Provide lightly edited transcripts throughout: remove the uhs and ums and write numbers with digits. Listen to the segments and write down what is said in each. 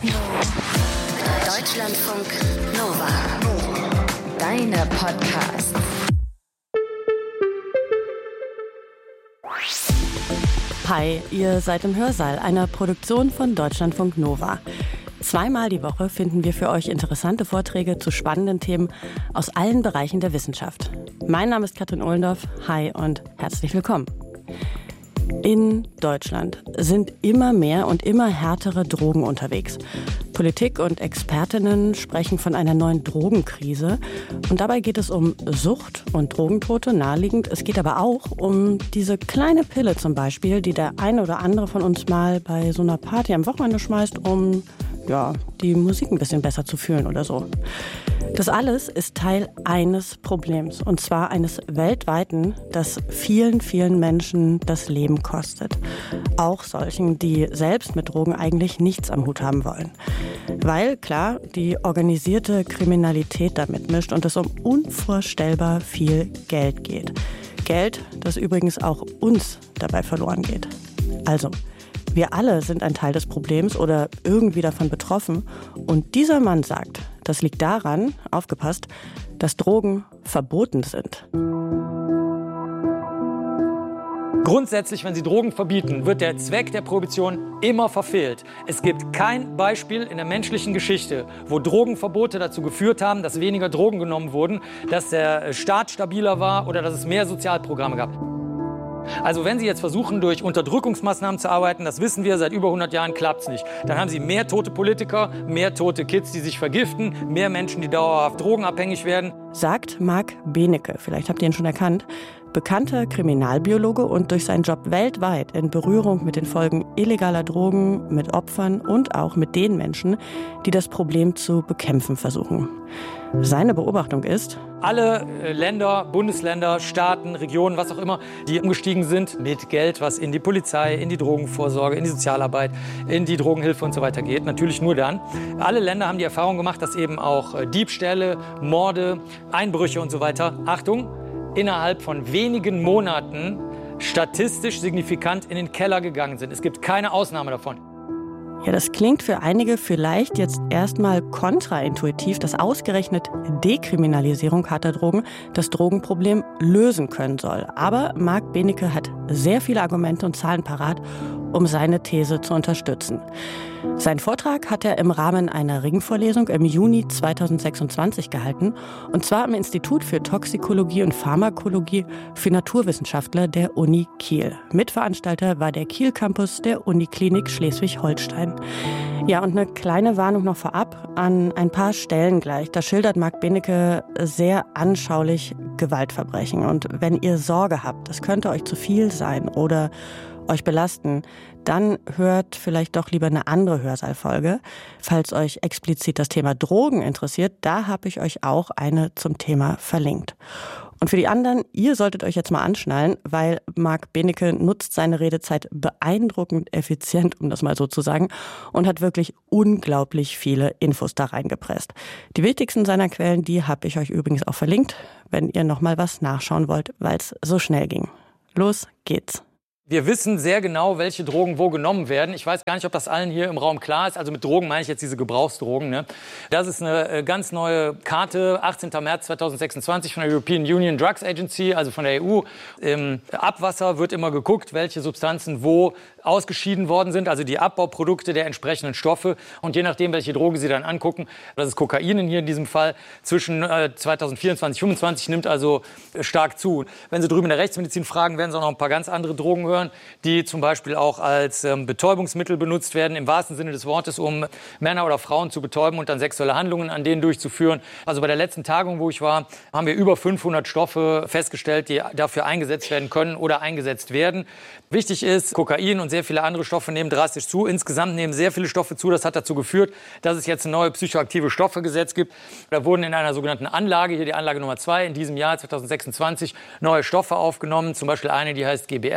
Deutschlandfunk Nova. Deine Podcasts. Hi, ihr seid im Hörsaal, einer Produktion von Deutschlandfunk Nova. Zweimal die Woche finden wir für euch interessante Vorträge zu spannenden Themen aus allen Bereichen der Wissenschaft. Mein Name ist Katrin Ohlendorf. Hi und herzlich willkommen. In Deutschland sind immer mehr und immer härtere Drogen unterwegs. Politik und Expertinnen sprechen von einer neuen Drogenkrise. Und dabei geht es um Sucht und Drogentote, naheliegend. Es geht aber auch um diese kleine Pille zum Beispiel, die der eine oder andere von uns mal bei so einer Party am Wochenende schmeißt, um die Musik ein bisschen besser zu fühlen oder so. Das alles ist Teil eines Problems, und zwar eines weltweiten, das vielen, vielen Menschen das Leben kostet. Auch solchen, die selbst mit Drogen eigentlich nichts am Hut haben wollen. Weil, klar, die organisierte Kriminalität da mitmischt und es um unvorstellbar viel Geld geht. Geld, das übrigens auch uns dabei verloren geht. Also, wir alle sind ein Teil des Problems oder irgendwie davon betroffen. Und dieser Mann sagt, das liegt daran, aufgepasst, dass Drogen verboten sind. Grundsätzlich, wenn Sie Drogen verbieten, wird der Zweck der Prohibition immer verfehlt. Es gibt kein Beispiel in der menschlichen Geschichte, wo Drogenverbote dazu geführt haben, dass weniger Drogen genommen wurden, dass der Staat stabiler war oder dass es mehr Sozialprogramme gab. Also wenn Sie jetzt versuchen, durch Unterdrückungsmaßnahmen zu arbeiten, das wissen wir, seit über 100 Jahren klappt es nicht. Dann haben Sie mehr tote Politiker, mehr tote Kids, die sich vergiften, mehr Menschen, die dauerhaft drogenabhängig werden. Sagt Marc Benecke, vielleicht habt ihr ihn schon erkannt, bekannter Kriminalbiologe und durch seinen Job weltweit in Berührung mit den Folgen illegaler Drogen, mit Opfern und auch mit den Menschen, die das Problem zu bekämpfen versuchen. Seine Beobachtung ist: Alle Länder, Bundesländer, Staaten, Regionen, was auch immer, die umgestiegen sind mit Geld, was in die Polizei, in die Drogenvorsorge, in die Sozialarbeit, in die Drogenhilfe und so weiter geht. Natürlich nur dann. Alle Länder haben die Erfahrung gemacht, dass eben auch Diebstähle, Morde, Einbrüche und so weiter, Achtung, innerhalb von wenigen Monaten statistisch signifikant in den Keller gegangen sind. Es gibt keine Ausnahme davon. Ja, das klingt für einige vielleicht jetzt erstmal kontraintuitiv, dass ausgerechnet Dekriminalisierung harter Drogen das Drogenproblem lösen können soll. Aber Marc Benecke hat sehr viele Argumente und Zahlen parat, um seine These zu unterstützen. Seinen Vortrag hat er im Rahmen einer Ringvorlesung im Juni 2026 gehalten, und zwar am Institut für Toxikologie und Pharmakologie für Naturwissenschaftler der Uni Kiel. Mitveranstalter war der Kiel-Campus der Uniklinik Schleswig-Holstein. Ja, und eine kleine Warnung noch vorab an ein paar Stellen gleich. Da schildert Marc Benecke sehr anschaulich Gewaltverbrechen. Und wenn ihr Sorge habt, das könnte euch zu viel sein oder euch belasten, dann hört vielleicht doch lieber eine andere Hörsaalfolge. Falls euch explizit das Thema Drogen interessiert, da habe ich euch auch eine zum Thema verlinkt. Und für die anderen, ihr solltet euch jetzt mal anschnallen, weil Marc Benecke nutzt seine Redezeit beeindruckend effizient, um das mal so zu sagen, und hat wirklich unglaublich viele Infos da reingepresst. Die wichtigsten seiner Quellen, die habe ich euch übrigens auch verlinkt, wenn ihr noch mal was nachschauen wollt, weil es so schnell ging. Los geht's. Wir wissen sehr genau, welche Drogen wo genommen werden. Ich weiß gar nicht, ob das allen hier im Raum klar ist. Also mit Drogen meine ich jetzt diese Gebrauchsdrogen. Ne? Das ist eine ganz neue Karte, 18. März 2026 von der European Union Drugs Agency, also von der EU. Im Abwasser wird immer geguckt, welche Substanzen wo ausgeschieden worden sind, also die Abbauprodukte der entsprechenden Stoffe. Und je nachdem, welche Droge Sie dann angucken, das ist Kokain hier in diesem Fall, zwischen 2024 und 2025 nimmt also stark zu. Wenn Sie drüben in der Rechtsmedizin fragen, werden Sie auch noch ein paar ganz andere Drogen hören, die zum Beispiel auch als Betäubungsmittel benutzt werden, im wahrsten Sinne des Wortes, um Männer oder Frauen zu betäuben und dann sexuelle Handlungen an denen durchzuführen. Also bei der letzten Tagung, wo ich war, haben wir über 500 Stoffe festgestellt, die dafür eingesetzt werden können oder eingesetzt werden. Wichtig ist, Kokain und sehr viele andere Stoffe nehmen drastisch zu. Insgesamt nehmen sehr viele Stoffe zu. Das hat dazu geführt, dass es jetzt ein neues psychoaktive Stoffegesetz gibt. Da wurden in einer sogenannten Anlage, hier die Anlage Nummer 2, in diesem Jahr 2026 neue Stoffe aufgenommen. Zum Beispiel eine, die heißt GBL,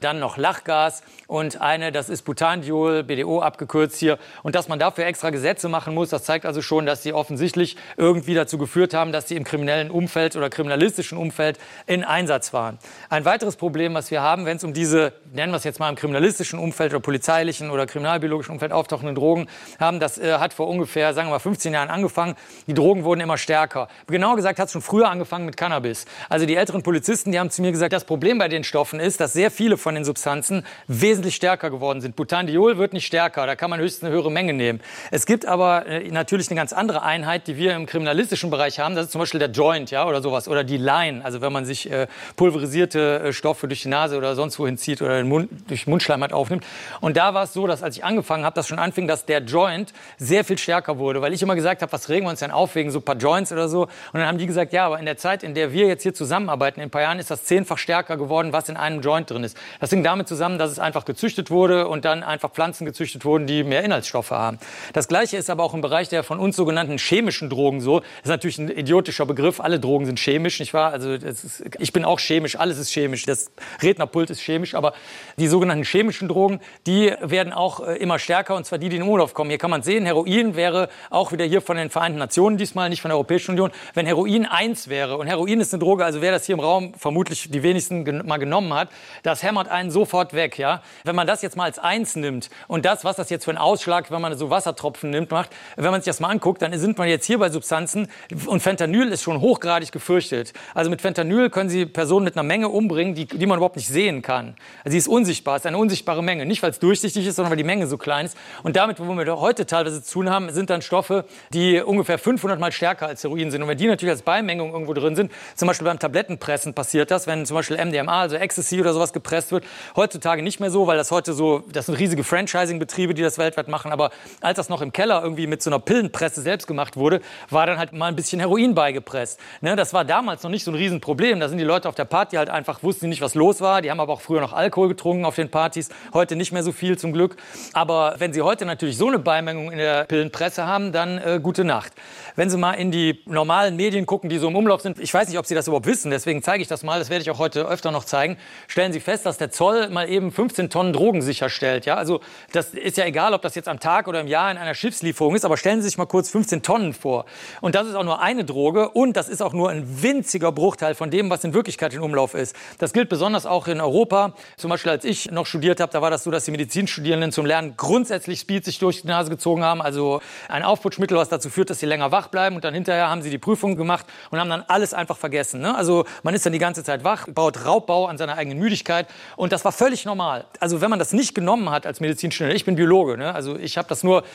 dann noch Lachgas und eine, das ist Butandiol, BDO abgekürzt hier. Und dass man dafür extra Gesetze machen muss, das zeigt also schon, dass sie offensichtlich irgendwie dazu geführt haben, dass sie im kriminellen Umfeld oder kriminalistischen Umfeld in Einsatz waren. Ein weiteres Problem, was wir haben, wenn es um diese, nennen wir es jetzt mal im kriminalistischen Umfeld oder polizeilichen oder kriminalbiologischen Umfeld auftauchenden Drogen haben, das hat vor ungefähr, sagen wir mal, 15 Jahren angefangen. Die Drogen wurden immer stärker. Genauer gesagt hat es schon früher angefangen mit Cannabis. Also die älteren Polizisten, die haben zu mir gesagt, das Problem bei den Stoffen ist, dass sehr viele von den Substanzen wesentlich stärker geworden sind. Butandiol wird nicht stärker, da kann man höchstens eine höhere Menge nehmen. Es gibt aber natürlich eine ganz andere Einheit, die wir im kriminalistischen Bereich haben. Das ist zum Beispiel der Joint, ja, oder sowas. Oder die Line, also wenn man sich pulverisierte Stoffe durch die Nase oder sonst wohin zieht oder den Mund, durch Mundschleimhaut aufnimmt. Und da war es so, dass als ich angefangen habe, das schon anfing, dass der Joint sehr viel stärker wurde. Weil ich immer gesagt habe, was regen wir uns denn auf wegen so ein paar Joints oder so. Und dann haben die gesagt, ja, aber in der Zeit, in der wir jetzt hier zusammenarbeiten, in ein paar Jahren, ist das 10-fach stärker geworden, was in einem Joint drin ist. Das hing damit zusammen, dass es einfach gezüchtet wurde und dann einfach Pflanzen gezüchtet wurden, die mehr Inhaltsstoffe haben. Das Gleiche ist aber auch im Bereich der von uns sogenannten chemischen Drogen so. Das ist natürlich ein idiotischer Begriff. Alle Drogen sind chemisch, nicht wahr? Also ich bin auch chemisch, alles ist chemisch. Das Rednerpult ist chemisch, aber die sogenannten chemischen Drogen, die werden auch immer stärker, und zwar die in Umlauf kommen. Hier kann man sehen, Heroin wäre auch wieder hier von den Vereinten Nationen diesmal, nicht von der Europäischen Union, wenn Heroin 1 wäre. Und Heroin ist eine Droge, also wer das hier im Raum vermutlich die wenigsten mal genommen hat, das hämmert einen sofort weg. Ja? Wenn man das jetzt mal als 1 nimmt und das, was das jetzt für einen Ausschlag, wenn man so Wassertropfen nimmt, macht, wenn man sich das mal anguckt, dann sind wir jetzt hier bei Substanzen, und Fentanyl ist schon hochgradig gefürchtet. Also mit Fentanyl können Sie Personen mit einer Menge umbringen, die man überhaupt nicht sehen kann. Also sie ist unsichtbar, es ist eine unsichtbare Menge. Nicht, weil es durchsichtig ist, sondern weil die Menge so klein ist. Und damit, wo wir heute teilweise zu tun haben, sind dann Stoffe, die ungefähr 500 Mal stärker als Heroin sind. Und wenn die natürlich als Beimengung irgendwo drin sind, zum Beispiel beim Tablettenpressen passiert das, wenn zum Beispiel MDMA, also Ecstasy oder sowas gepresst wird, heutzutage nicht mehr so, weil das heute so, das sind riesige Franchising-Betriebe, die das weltweit machen. Aber als das noch im Keller irgendwie mit so einer Pillenpresse selbst gemacht wurde, war dann halt mal ein bisschen Heroin beigepresst. Ne, das war damals noch nicht so ein Riesenproblem. Da sind die Leute auf der Party halt einfach, wussten nicht, was los war. Die haben aber auch früher noch Alkohol getrunken auf den Partys. Heute nicht mehr so viel, zum Glück. Aber wenn Sie heute natürlich so eine Beimengung in der Pillenpresse haben, dann gute Nacht. Wenn Sie mal in die normalen Medien gucken, die so im Umlauf sind, ich weiß nicht, ob Sie das überhaupt wissen, deswegen zeige ich das mal, das werde ich auch heute öfter noch zeigen, stellen Sie fest, dass der Zoll mal eben 15 Tonnen Drogen sicherstellt. Ja? Also das ist ja egal, ob das jetzt am Tag oder im Jahr in einer Schiffslieferung ist, aber stellen Sie sich mal kurz 15 Tonnen vor. Und das ist auch nur eine Droge und das ist auch nur ein winziger Bruchteil von dem, was in Wirklichkeit in Umlauf ist. Das gilt besonders auch in Europa. Zum Beispiel, als ich noch studiert habe, da war das so, dass die Medizinstudierenden zum Lernen grundsätzlich Speed sich durch die Nase gezogen haben. Also ein Aufputschmittel, was dazu führt, dass sie länger wach bleiben. Und dann hinterher haben sie die Prüfung gemacht und haben dann alles einfach vergessen. Ne? Also man ist dann die ganze Zeit wach, baut Raubbau an seiner eigenen Müdigkeit. Und das war völlig normal. Also wenn man das nicht genommen hat als Medizinstudent, ich bin Biologe, ne? Also ich habe das nur,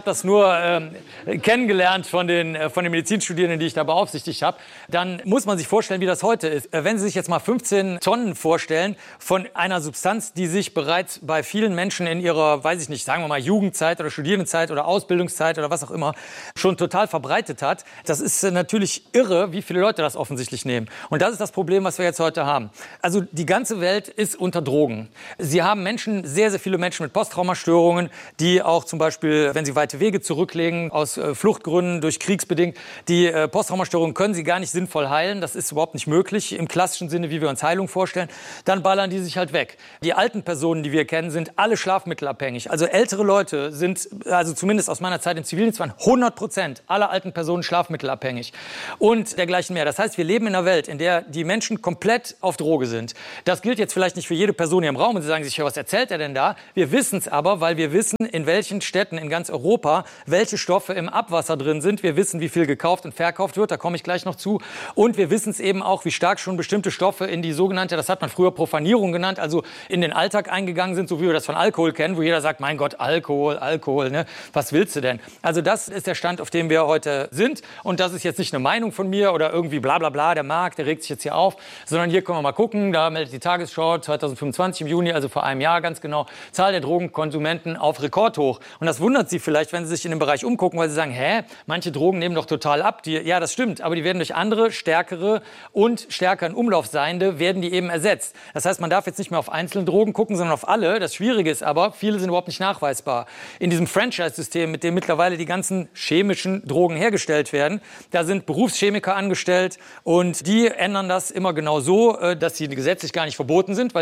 kennengelernt von den Medizinstudierenden, die ich da beaufsichtigt habe, dann muss man sich vorstellen, wie das heute ist. Wenn Sie sich jetzt mal 15 Tonnen vorstellen von einer Substanz, die sich bereits bei vielen Menschen in ihrer, weiß ich nicht, sagen wir mal Jugendzeit oder Studierendenzeit oder Ausbildungszeit oder was auch immer schon total verbreitet hat, das ist natürlich irre, wie viele Leute das offensichtlich nehmen. Und das ist das Problem, was wir jetzt heute haben. Also die ganze Welt ist unter Drogen. Sie haben Menschen, sehr, sehr viele Menschen mit Posttraumastörungen, die auch zum Beispiel, wenn sie weite Wege zurücklegen, aus Fluchtgründen, durch kriegsbedingt, die Posttraumastörungen können sie gar nicht sinnvoll heilen. Das ist überhaupt nicht möglich im klassischen Sinne, wie wir uns Heilung vorstellen. Dann ballern die sich halt weg. Die alten Personen, die wir kennen, sind alle schlafmittelabhängig. Also ältere Leute sind, also zumindest aus meiner Zeit im Zivildienst, waren 100% aller alten Personen schlafmittelabhängig. Und dergleichen mehr. Das heißt, wir leben in einer Welt, in der die Menschen komplett auf Droge sind. Das gilt jetzt vielleicht nicht für jede Person hier im Raum. Und Sie sagen sich, was erzählt er denn da? Wir wissen es aber, weil wir wissen, in welchen Städten in ganz Europa welche Stoffe im Abwasser drin sind. Wir wissen, wie viel gekauft und verkauft wird. Da komme ich gleich noch zu. Und wir wissen es eben auch, wie stark schon bestimmte Stoffe in die sogenannte, das hat man früher Profanierung genannt, also in den Alltag eingegangen sind, so wie wir das von Alkohol kennen, wo jeder sagt, mein Gott, Alkohol, ne? Was willst du denn? Also das ist der Stand, auf dem wir heute sind. Und das ist jetzt nicht eine Meinung von mir oder irgendwie bla bla bla, der Markt, der regt sich jetzt hier auf, sondern hier können wir mal gucken, da meldet die Tagesschau 2025 im Juni, also vor einem Jahr ganz genau, Zahl der Drogenkonsumenten auf Rekordhoch. Und das wundert Sie vielleicht, wenn Sie sich in dem Bereich umgucken, weil Sie sagen, manche Drogen nehmen doch total ab. Ja, das stimmt, aber die werden durch andere, stärkere und stärker in Umlauf seiende, werden die eben ersetzt. Das heißt, man darf jetzt nicht mehr auf einzelne Drogen gucken, sondern auf alle. Das Schwierige ist aber, viele sind überhaupt nicht nachweisbar. In diesem Franchise-System, mit dem mittlerweile die ganzen chemischen Drogen hergestellt werden, da sind Berufschemiker angestellt und die ändern das immer genau so, dass sie gesetzlich gar nicht verboten sind, weil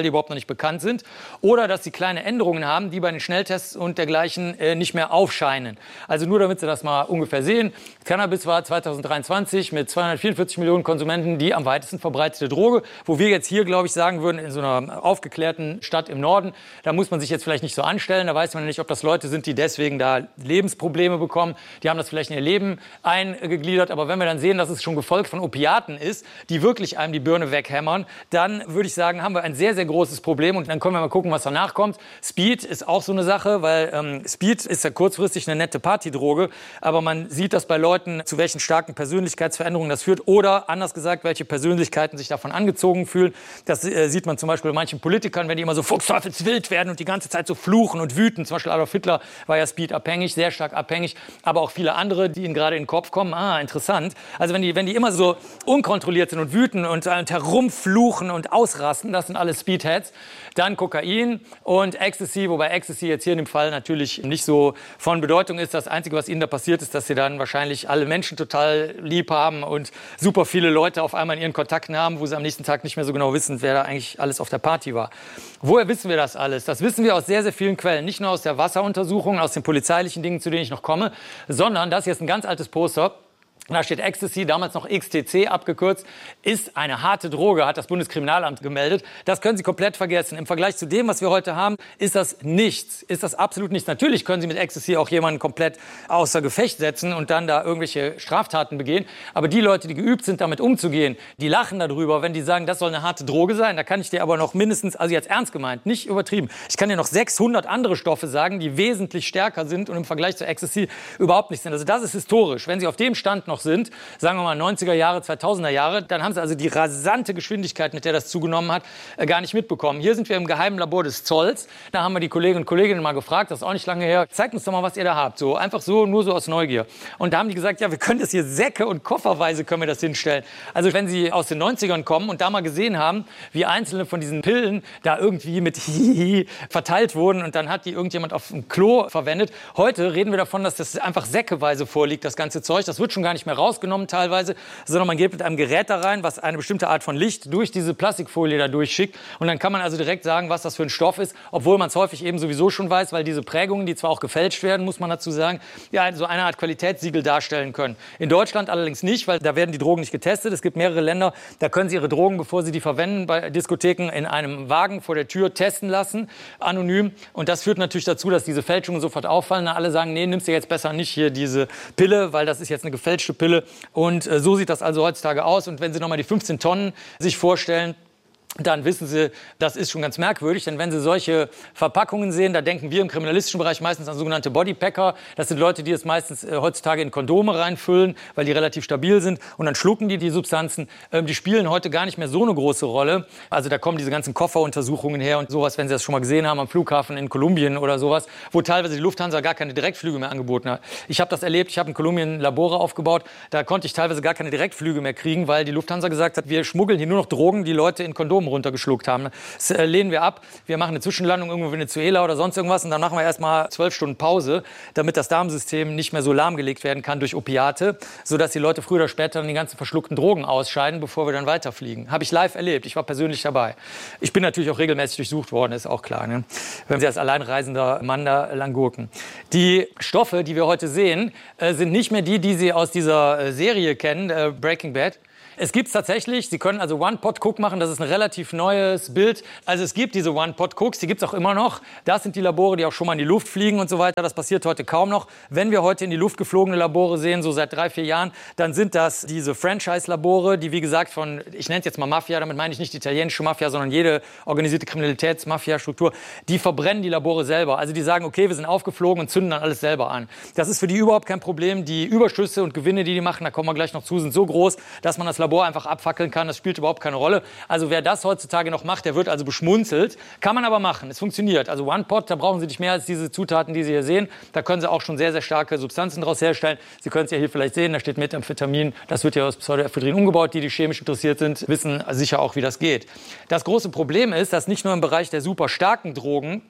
die überhaupt noch nicht bekannt sind. Oder dass sie kleine Änderungen haben, die bei den Schnelltests und dergleichen nicht mehr aufscheinen. Also nur damit Sie das mal ungefähr sehen. Cannabis war 2023 mit 244 Millionen Konsumenten die am weitesten verbreitete Droge. Wo wir jetzt hier, glaube ich, sagen würden, in so einer aufgeklärten Stadt im Norden, da muss man sich jetzt vielleicht nicht so anstellen. Da weiß man nicht, ob das Leute sind, die deswegen da Lebensprobleme bekommen. Die haben das vielleicht in ihr Leben eingegliedert. Aber wenn wir dann sehen, dass es schon gefolgt von Opiaten ist, die wirklich einem die Birne weghämmern, dann würde ich sagen, haben wir ein sehr, sehr großes Problem. Und dann können wir mal gucken, was danach kommt. Speed ist auch so eine Sache, weil Speed ist ja kurzfristig eine nette Partydroge. Aber man sieht das bei Leuten, zu welchen starken Persönlichkeitsveränderungen das führt. Oder anders gesagt, welche Persönlichkeiten sich davon angezogen fühlen. Das sieht man zum Beispiel bei manchen Politikern, wenn die immer so fuchsteufelswild werden und die ganze Zeit so fluchen und wüten. Zum Beispiel Adolf Hitler war ja speedabhängig, sehr stark abhängig. Aber auch viele andere, die ihnen gerade in den Kopf kommen. Interessant. Also wenn die immer so unkontrolliert sind und wüten und herumfluchen und ausrasten, das sind alles Speedheads. Dann Kokain und Ecstasy, wobei Ecstasy jetzt hier in dem Fall natürlich nicht so von Bedeutung ist. Das Einzige, was ihnen da passiert, ist, dass sie dann wahrscheinlich alle Menschen total lieb haben und super viele Leute auf einmal in ihren Kontakten haben, wo sie am nächsten Tag nicht mehr so genau wissen, wer da eigentlich alles auf der Party war. Woher wissen wir das alles? Das wissen wir aus sehr, sehr vielen Quellen. Nicht nur aus der Wasseruntersuchung, aus den polizeilichen Dingen, zu denen ich noch komme, sondern das hier ist ein ganz altes Poster. Da steht Ecstasy, damals noch XTC abgekürzt, ist eine harte Droge, hat das Bundeskriminalamt gemeldet. Das können Sie komplett vergessen. Im Vergleich zu dem, was wir heute haben, ist das nichts. Ist das absolut nichts. Natürlich können Sie mit Ecstasy auch jemanden komplett außer Gefecht setzen und dann da irgendwelche Straftaten begehen. Aber die Leute, die geübt sind, damit umzugehen, die lachen darüber, wenn die sagen, das soll eine harte Droge sein. Da kann ich dir aber noch mindestens, also jetzt ernst gemeint, nicht übertrieben, ich kann dir noch 600 andere Stoffe sagen, die wesentlich stärker sind und im Vergleich zu Ecstasy überhaupt nicht sind. Also das ist historisch. Wenn Sie auf dem Stand noch sind, sagen wir mal 90er Jahre, 2000er Jahre, dann haben sie also die rasante Geschwindigkeit, mit der das zugenommen hat, gar nicht mitbekommen. Hier sind wir im geheimen Labor des Zolls. Da haben wir die Kolleginnen und Kollegen mal gefragt, das ist auch nicht lange her, zeigt uns doch mal, was ihr da habt. So, einfach so, nur so aus Neugier. Und da haben die gesagt, ja, wir können das hier Säcke und kofferweise können wir das hinstellen. Also wenn Sie aus den 90ern kommen und da mal gesehen haben, wie einzelne von diesen Pillen da irgendwie mit Hihihi verteilt wurden und dann hat die irgendjemand auf dem Klo verwendet. Heute reden wir davon, dass das einfach säckeweise vorliegt, das ganze Zeug. Das wird schon gar nicht mehr rausgenommen teilweise, sondern man geht mit einem Gerät da rein, was eine bestimmte Art von Licht durch diese Plastikfolie da durchschickt. Und dann kann man also direkt sagen, was das für ein Stoff ist, obwohl man es häufig eben sowieso schon weiß, weil diese Prägungen, die zwar auch gefälscht werden, muss man dazu sagen, ja, so eine Art Qualitätssiegel darstellen können. In Deutschland allerdings nicht, weil da werden die Drogen nicht getestet. Es gibt mehrere Länder, da können Sie Ihre Drogen, bevor Sie die verwenden, bei Diskotheken in einem Wagen vor der Tür testen lassen, anonym. Und das führt natürlich dazu, dass diese Fälschungen sofort auffallen. Alle sagen, nee, nimmst du jetzt besser nicht hier diese Pille, weil das ist jetzt eine gefälschte Pille. Und so sieht das also heutzutage aus. Und wenn Sie nochmal die 15 Tonnen sich vorstellen, dann wissen Sie, das ist schon ganz merkwürdig. Denn wenn Sie solche Verpackungen sehen, da denken wir im kriminalistischen Bereich meistens an sogenannte Bodypacker. Das sind Leute, die es meistens heutzutage in Kondome reinfüllen, weil die relativ stabil sind. Und dann schlucken die Substanzen. Die spielen heute gar nicht mehr so eine große Rolle. Also da kommen diese ganzen Kofferuntersuchungen her und sowas, wenn Sie das schon mal gesehen haben am Flughafen in Kolumbien oder sowas, wo teilweise die Lufthansa gar keine Direktflüge mehr angeboten hat. Ich habe das erlebt. Ich habe in Kolumbien Labore aufgebaut. Da konnte ich teilweise gar keine Direktflüge mehr kriegen, weil die Lufthansa gesagt hat, wir schmuggeln hier nur noch Drogen, die Leute in Kondomen runtergeschluckt haben. Das lehnen wir ab. Wir machen eine Zwischenlandung irgendwo in Venezuela oder sonst irgendwas und dann machen wir erstmal 12 Stunden Pause, damit das Darmsystem nicht mehr so lahmgelegt werden kann durch Opiate, sodass die Leute früher oder später dann die ganzen verschluckten Drogen ausscheiden, bevor wir dann weiterfliegen. Habe ich live erlebt. Ich war persönlich dabei. Ich bin natürlich auch regelmäßig durchsucht worden, ist auch klar. Ne? Wenn Sie als alleinreisender Mann da lang gurken. Die Stoffe, die wir heute sehen, sind nicht mehr die Sie aus dieser Serie kennen, Breaking Bad. Es gibt es tatsächlich. Sie können also One-Pot-Cook machen. Das ist ein relativ neues Bild. Also es gibt diese One-Pot-Cooks, die gibt es auch immer noch. Das sind die Labore, die auch schon mal in die Luft fliegen und so weiter. Das passiert heute kaum noch. Wenn wir heute in die Luft geflogene Labore sehen, so seit 3-4 Jahren, dann sind das diese Franchise-Labore, die wie gesagt von, ich nenne es jetzt mal Mafia, damit meine ich nicht die italienische Mafia, sondern jede organisierte Kriminalitäts-Mafia-Struktur, die verbrennen die Labore selber. Also die sagen, okay, wir sind aufgeflogen und zünden dann alles selber an. Das ist für die überhaupt kein Problem. Die Überschüsse und Gewinne, die machen, da kommen wir gleich noch zu, sind so groß, dass man das Labor einfach abfackeln kann. Das spielt überhaupt keine Rolle. Also wer das heutzutage noch macht, der wird also beschmunzelt. Kann man aber machen. Es funktioniert. Also One-Pot, da brauchen Sie nicht mehr als diese Zutaten, die Sie hier sehen. Da können Sie auch schon sehr, sehr starke Substanzen daraus herstellen. Sie können es ja hier vielleicht sehen, da steht Methamphetamin. Das wird ja aus Pseudoephedrin umgebaut. Die chemisch interessiert sind, wissen sicher auch, wie das geht. Das große Problem ist, dass nicht nur im Bereich der super starken Drogen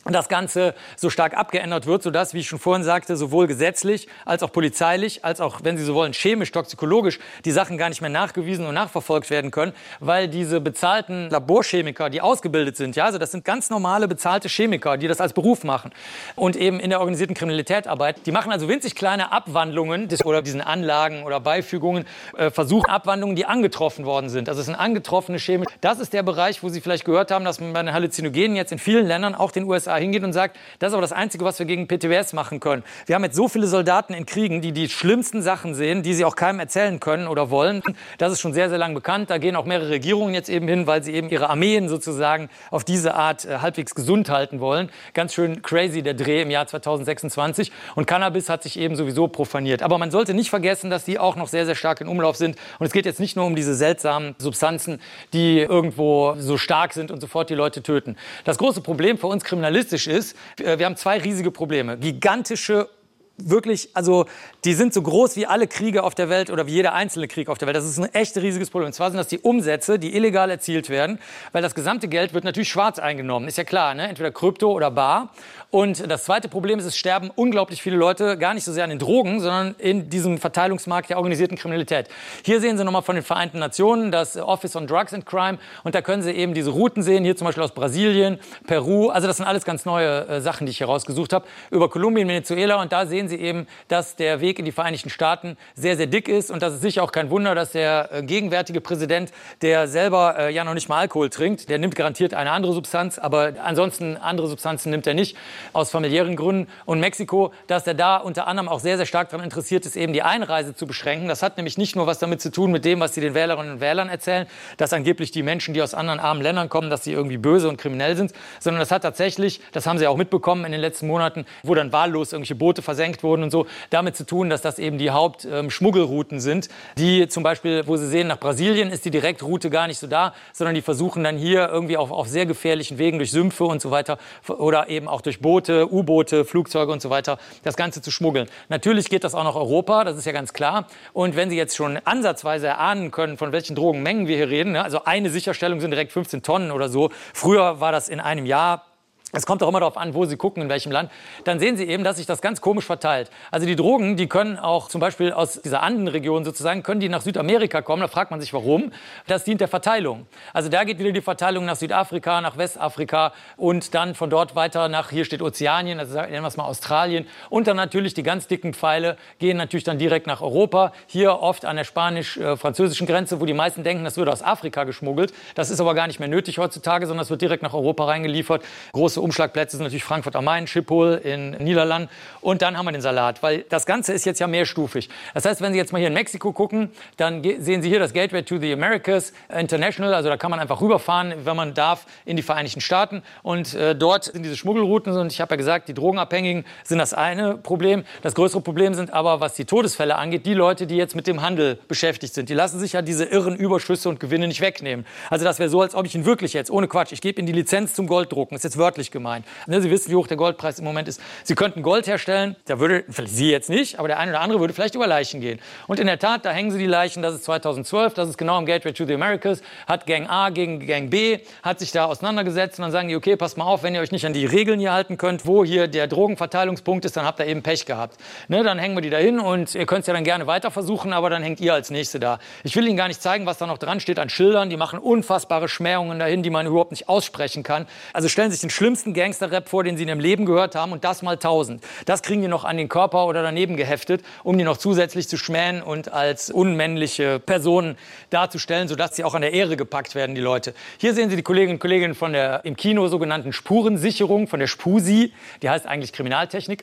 das Ganze so stark abgeändert wird, sodass, wie ich schon vorhin sagte, sowohl gesetzlich als auch polizeilich, als auch, wenn Sie so wollen, chemisch, toxikologisch, die Sachen gar nicht mehr nachgewiesen und nachverfolgt werden können, weil diese bezahlten Laborchemiker, die ausgebildet sind, ja, also das sind ganz normale bezahlte Chemiker, die das als Beruf machen und eben in der organisierten Kriminalität arbeiten, die machen also winzig kleine Abwandlungen oder diesen Anlagen oder Beifügungen, versuchen Abwandlungen, die angetroffen worden sind. Also es sind angetroffene Chemie. Das ist der Bereich, wo Sie vielleicht gehört haben, dass man bei den Halluzinogenen jetzt in vielen Ländern, auch den USA, hingeht und sagt, das ist aber das Einzige, was wir gegen PTBS machen können. Wir haben jetzt so viele Soldaten in Kriegen, die die schlimmsten Sachen sehen, die sie auch keinem erzählen können oder wollen. Das ist schon sehr, sehr lang bekannt. Da gehen auch mehrere Regierungen jetzt eben hin, weil sie eben ihre Armeen sozusagen auf diese Art halbwegs gesund halten wollen. Ganz schön crazy der Dreh im Jahr 2026. Und Cannabis hat sich eben sowieso profaniert. Aber man sollte nicht vergessen, dass die auch noch sehr, sehr stark in Umlauf sind. Und es geht jetzt nicht nur um diese seltsamen Substanzen, die irgendwo so stark sind und sofort die Leute töten. Das große Problem für uns Kriminalisten ist, wir haben zwei riesige Probleme. Gigantische, wirklich, also die sind so groß wie alle Kriege auf der Welt oder wie jeder einzelne Krieg auf der Welt. Das ist ein echt riesiges Problem. Und zwar sind das die Umsätze, die illegal erzielt werden, weil das gesamte Geld wird natürlich schwarz eingenommen. Ist ja klar, ne? Entweder Krypto oder bar. Und das zweite Problem ist, es sterben unglaublich viele Leute, gar nicht so sehr an den Drogen, sondern in diesem Verteilungsmarkt der organisierten Kriminalität. Hier sehen Sie nochmal von den Vereinten Nationen das Office on Drugs and Crime. Und da können Sie eben diese Routen sehen, hier zum Beispiel aus Brasilien, Peru. Also das sind alles ganz neue Sachen, die ich hier rausgesucht habe. Über Kolumbien, Venezuela. Und da sehen Sie eben, dass der Weg in die Vereinigten Staaten sehr, sehr dick ist. Und das ist sicher auch kein Wunder, dass der gegenwärtige Präsident, der selber ja noch nicht mal Alkohol trinkt, der nimmt garantiert eine andere Substanz, aber ansonsten andere Substanzen nimmt er nicht, aus familiären Gründen. Und Mexiko, dass er da unter anderem auch sehr, sehr stark daran interessiert ist, eben die Einreise zu beschränken. Das hat nämlich nicht nur was damit zu tun mit dem, was sie den Wählerinnen und Wählern erzählen, dass angeblich die Menschen, die aus anderen armen Ländern kommen, dass sie irgendwie böse und kriminell sind, sondern das hat tatsächlich, das haben sie auch mitbekommen in den letzten Monaten, wo dann wahllos irgendwelche Boote versenkt wurden und so, damit zu tun, dass das eben die Hauptschmuggelrouten sind, die zum Beispiel, wo Sie sehen, nach Brasilien ist die Direktroute gar nicht so da, sondern die versuchen dann hier irgendwie auf sehr gefährlichen Wegen durch Sümpfe und so weiter oder eben auch durch Boote, U-Boote, Flugzeuge und so weiter, das Ganze zu schmuggeln. Natürlich geht das auch nach Europa, das ist ja ganz klar. Und wenn Sie jetzt schon ansatzweise erahnen können, von welchen Drogenmengen wir hier reden, ne, also eine Sicherstellung sind direkt 15 Tonnen oder so. Früher war das in einem Jahr. Es kommt auch immer darauf an, wo Sie gucken, in welchem Land. Dann sehen Sie eben, dass sich das ganz komisch verteilt. Also die Drogen, die können auch zum Beispiel aus dieser Andenregion sozusagen, können die nach Südamerika kommen. Da fragt man sich, warum. Das dient der Verteilung. Also da geht wieder die Verteilung nach Südafrika, nach Westafrika und dann von dort weiter nach, hier steht Ozeanien, also nennen wir es mal Australien. Und dann natürlich die ganz dicken Pfeile gehen natürlich dann direkt nach Europa. Hier oft an der spanisch-französischen Grenze, wo die meisten denken, das würde aus Afrika geschmuggelt. Das ist aber gar nicht mehr nötig heutzutage, sondern es wird direkt nach Europa reingeliefert. Große Umschlagplätze sind natürlich Frankfurt am Main, Schiphol in Niederlanden. Und dann haben wir den Salat, weil das Ganze ist jetzt ja mehrstufig. Das heißt, wenn Sie jetzt mal hier in Mexiko gucken, dann sehen Sie hier das Gateway to the Americas International. Also da kann man einfach rüberfahren, wenn man darf, in die Vereinigten Staaten. Und dort sind diese Schmuggelrouten. Und ich habe ja gesagt, die Drogenabhängigen sind das eine Problem. Das größere Problem sind aber, was die Todesfälle angeht, die Leute, die jetzt mit dem Handel beschäftigt sind. Die lassen sich ja diese irren Überschüsse und Gewinne nicht wegnehmen. Also das wäre so, als ob ich Ihnen wirklich jetzt, ohne Quatsch, ich gebe Ihnen die Lizenz zum Golddrucken. Das ist jetzt wörtlich gemeint. Ne, Sie wissen, wie hoch der Goldpreis im Moment ist. Sie könnten Gold herstellen, da würde, vielleicht Sie jetzt nicht, aber der eine oder andere würde vielleicht über Leichen gehen. Und in der Tat, da hängen Sie die Leichen, das ist 2012, das ist genau im Gateway to the Americas, hat Gang A gegen Gang B, hat sich da auseinandergesetzt und dann sagen die, okay, passt mal auf, wenn ihr euch nicht an die Regeln hier halten könnt, wo hier der Drogenverteilungspunkt ist, dann habt ihr eben Pech gehabt. Ne, dann hängen wir die da hin und ihr könnt es ja dann gerne weiter versuchen, aber dann hängt ihr als Nächste da. Ich will Ihnen gar nicht zeigen, was da noch dran steht an Schildern, die machen unfassbare Schmähungen dahin, die man überhaupt nicht aussprechen kann. Also stellen Sie sich den schlimmsten Gangster-Rap vor, den Sie in Ihrem Leben gehört haben und das mal 1000. Das kriegen die noch an den Körper oder daneben geheftet, um die noch zusätzlich zu schmähen und als unmännliche Personen darzustellen, sodass sie auch an der Ehre gepackt werden, die Leute. Hier sehen Sie die Kolleginnen und Kollegen von der im Kino sogenannten Spurensicherung, von der SPUSI, die heißt eigentlich Kriminaltechnik.